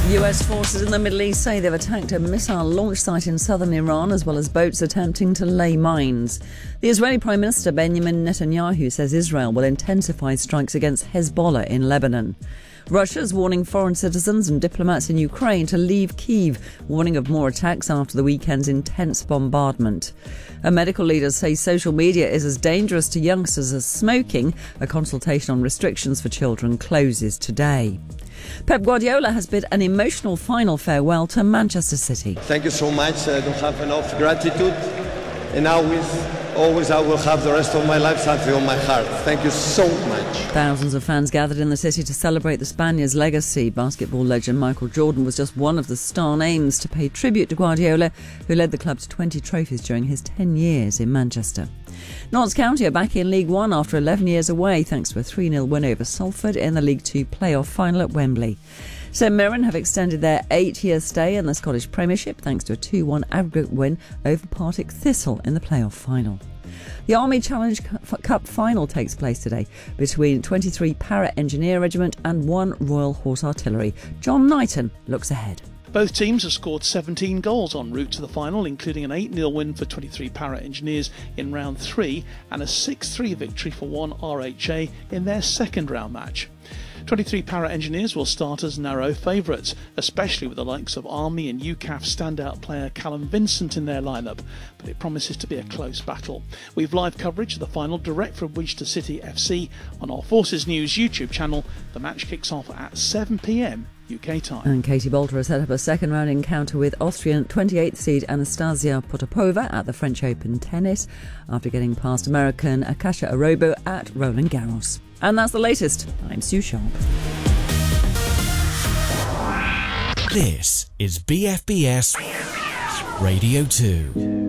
US forces in the Middle East say they've attacked a missile launch site in southern Iran, as well as boats attempting to lay mines. The Israeli Prime Minister Benjamin Netanyahu says Israel will intensify strikes against Hezbollah in Lebanon. Russia's warning foreign citizens and diplomats in Ukraine to leave Kyiv, warning of more attacks after the weekend's intense bombardment. And medical leaders say social media is as dangerous to youngsters as smoking. A consultation on restrictions for children closes today. Pep Guardiola has bid an emotional final farewell to Manchester City. Thank you so much. I don't have enough gratitude. And now always I will have the rest of my life something on my heart. Thank you so much. Thousands of fans gathered in the city to celebrate the Spaniard's legacy. Basketball legend Michael Jordan was just one of the star names to pay tribute to Guardiola, who led the club to 20 trophies during his 10 years in Manchester. Notts County are back in League One after 11 years away, thanks to a 3-0 win over Salford in the League Two playoff final at Wembley. St Mirren have extended their 8-year stay in the Scottish Premiership thanks to a 2-1 aggregate win over Partick Thistle in the playoff final. The Army Challenge Cup final takes place today between 23 Para Engineer Regiment and 1 Royal Horse Artillery. John Knighton looks ahead. Both teams have scored 17 goals en route to the final, including an 8-0 win for 23 Para Engineers in round 3 and a 6-3 victory for 1 RHA in their second round match. 23 Para Engineers will start as narrow favourites, especially with the likes of Army and UCAF standout player Callum Vincent in their lineup, but it promises to be a close battle. We've live coverage of the final direct from Winchester City FC on our Forces News YouTube channel. The match kicks off at 7 p.m. UK time. And Katie Bolter has set up a second round encounter with Austrian 28th seed Anastasia Potapova at the French Open tennis after getting past American Akasha Arobo at Roland Garros. And that's the latest. I'm Sue Sharp. This is BFBS Radio 2.